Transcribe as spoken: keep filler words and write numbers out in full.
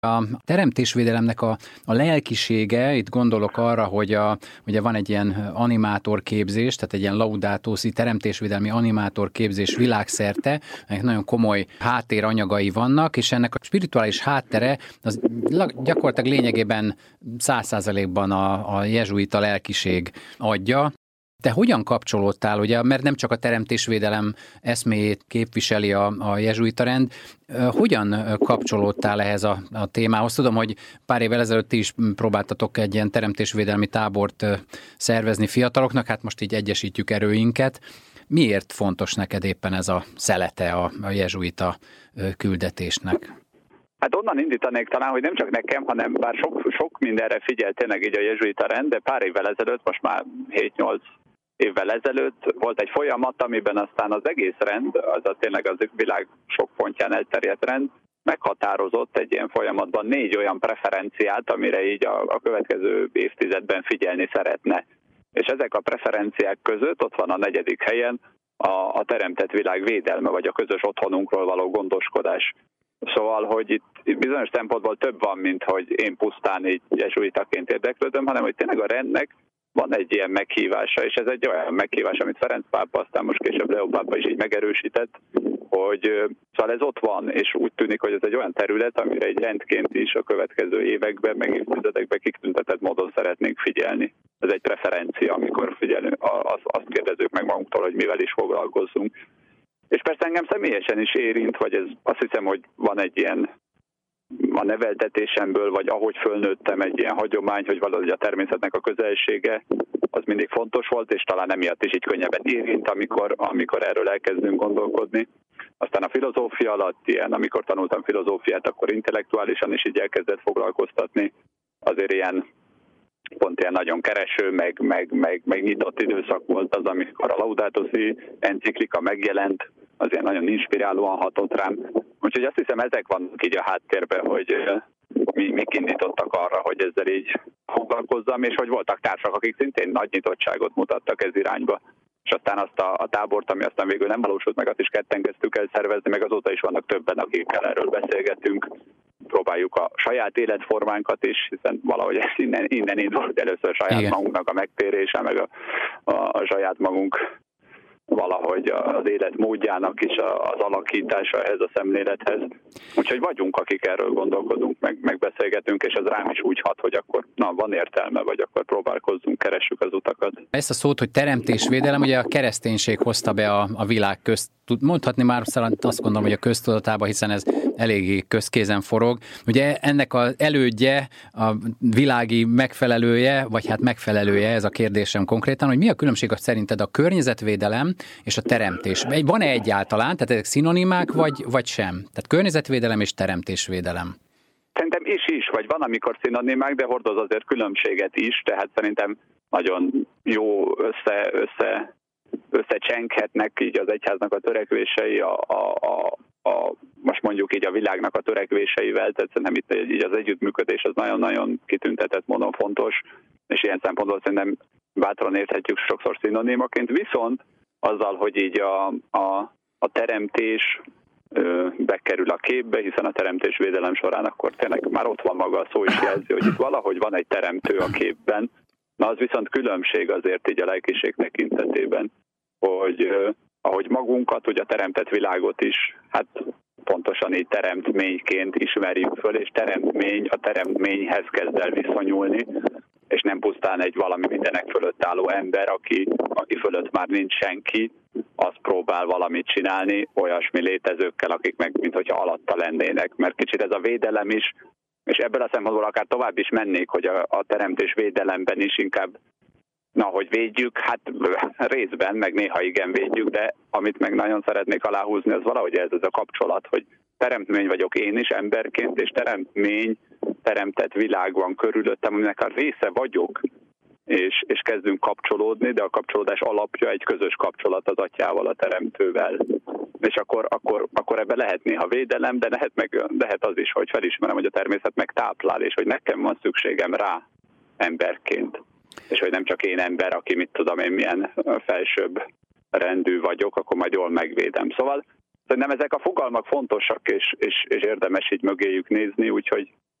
A teremtésvédelemnek a, a lelkisége, itt gondolok arra, hogy a, ugye van egy ilyen animátorképzés, tehát egy ilyen Laudato-si teremtésvédelmi animátorképzés világszerte, ennek nagyon komoly háttéranyagai vannak, és ennek a spirituális háttere az gyakorlatilag lényegében száz százalékban a, a jezsuita lelkiség adja. Te hogyan kapcsolódtál, ugye, mert nem csak a teremtésvédelem eszméjét képviseli a, a jezsuita rend, hogyan kapcsolódtál ehhez a, a témához? Tudom, hogy pár évvel ezelőtt ti is próbáltatok egy ilyen teremtésvédelmi tábort szervezni fiataloknak, hát most így egyesítjük erőinket. Miért fontos neked éppen ez a szelete a, a jezsuita küldetésnek? Hát onnan indítanék talán, hogy nem csak nekem, hanem bár sok, sok mindenre figyelt tényleg így a jezsuita rend, de pár évvel ezelőtt, most már hét-nyolc évvel ezelőtt volt egy folyamat, amiben aztán az egész rend, az a tényleg az világ sok pontján elterjedt rend, meghatározott egy ilyen folyamatban négy olyan preferenciát, amire így a, a következő évtizedben figyelni szeretne. És ezek a preferenciák között ott van a negyedik helyen a, a teremtett világ védelme, vagy a közös otthonunkról való gondoskodás. Szóval, hogy itt bizonyos szempontból több van, mint hogy én pusztán így jezsuitaként érdeklődöm, hanem hogy tényleg a rendnek van egy ilyen meghívása, és ez egy olyan meghívás, amit Ferenc pápa, aztán most később Leó pápa is így megerősített, hogy szóval ez ott van, és úgy tűnik, hogy ez egy olyan terület, amire egy rendként is a következő években, meg évtizedekben kitüntetett módon szeretnénk figyelni. Ez egy preferencia, amikor figyelünk, azt, azt kérdezzük meg magunktól, hogy mivel is foglalkozzunk. És persze engem személyesen is érint, vagy ez azt hiszem, hogy van egy ilyen a neveltetésemből, vagy ahogy fölnőttem egy ilyen hagyomány, hogy valahogy a természetnek a közelsége, az mindig fontos volt, és talán emiatt is így könnyebben érint, amikor, amikor erről elkezdünk gondolkodni. Aztán a filozófia alatt ilyen, amikor tanultam filozófiát, akkor intellektuálisan is így elkezdett foglalkoztatni. Azért ilyen pont ilyen nagyon kereső, meg, meg, meg, meg nyitott időszak volt az, amikor a Laudato Si enciklika megjelent, az ilyen nagyon inspirálóan hatott rám. Úgyhogy azt hiszem, ezek vannak így a háttérben, hogy mi, mik indítottak arra, hogy ezzel így foglalkozzam, és hogy voltak társak, akik szintén nagy nyitottságot mutattak ez irányba. És aztán azt a, a tábort, ami aztán végül nem valósult meg, azt is ketten kezdtük el szervezni, meg azóta is vannak többen, akikkel erről beszélgetünk. Próbáljuk a saját életformánkat is, hiszen valahogy ez innen, innen indult először saját Igen. magunknak a megtérése, meg a, a, a saját magunk valahogy az élet módjának is az alakítása ehhez a szemlélethez. Úgyhogy vagyunk, akik erről gondolkodunk, meg, meg beszélgetünk, és ez rám is úgy hat, hogy akkor na, van értelme, vagy akkor próbálkozzunk, keressük az utakat. Ezt a szót, hogy teremtésvédelem, ugye a kereszténység hozta be a, a világ közt. Mondhatni már azt gondolom, hogy a köztudatába, hiszen ez eléggé közkézen forog. Ugye ennek az elődje, a világi megfelelője, vagy hát megfelelője, ez a kérdésem konkrétan, hogy mi a különbség szerinted a környezetvédelem és a teremtés? Van-e egyáltalán, tehát ezek szinonimák, vagy, vagy sem? Tehát környezetvédelem és teremtésvédelem. Szerintem is is, vagy van, amikor szinonimák, de hordoz azért különbséget is, tehát szerintem nagyon jó össze, össze összecsenghetnek így az egyháznak a törekvései, a, a, a, a, most mondjuk így a világnak a törekvéseivel, tehát szerintem itt így az együttműködés az nagyon-nagyon kitüntetett módon fontos, és ilyen szempontból szerintem bátran érthetjük sokszor szinonimaként, viszont azzal, hogy így a, a, a teremtés ö, bekerül a képbe, hiszen a teremtésvédelem során akkor tényleg már ott van maga a szó is jelzi, hogy itt valahogy van egy teremtő a képben, na az viszont különbség azért így a lelkiség tekintetében, hogy uh, ahogy magunkat, hogy a teremtett világot is, hát pontosan így teremtményként ismerjük föl, és teremtmény a teremtményhez kezd el viszonyulni, és nem pusztán egy valami mindenek fölött álló ember, aki, aki fölött már nincs senki, az próbál valamit csinálni olyasmi létezőkkel, akik meg minthogyha alatta lennének, mert kicsit ez a védelem is, és ebből a szempontból akár tovább is mennék, hogy a, a teremtés védelemben is inkább, na, hogy védjük, hát részben, meg néha igen védjük, de amit meg nagyon szeretnék aláhúzni, az valahogy ez, ez a kapcsolat, hogy teremtmény vagyok én is emberként, és teremtmény, teremtett világ van körülöttem, aminek a része vagyok, és, és kezdünk kapcsolódni, de a kapcsolódás alapja egy közös kapcsolat az atyával, a teremtővel. És akkor, akkor, akkor ebben lehet néha védelem, de lehet, meg, lehet az is, hogy felismerem, hogy a természet meg táplál, és hogy nekem van szükségem rá emberként. És hogy nem csak én ember, aki mit tudom én milyen felsőbb rendű vagyok, akkor majd jól megvédem. Szóval szerintem ezek a fogalmak fontosak, és, és, és érdemes így mögéjük nézni, úgyhogy